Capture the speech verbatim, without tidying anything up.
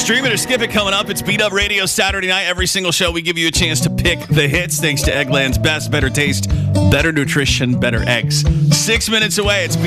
Stream it or skip it coming up. It's Beat Up Radio Saturday night. Every single show, we give you a chance to pick the hits thanks to Eggland's best, better taste, better nutrition, better eggs. Six minutes away. It's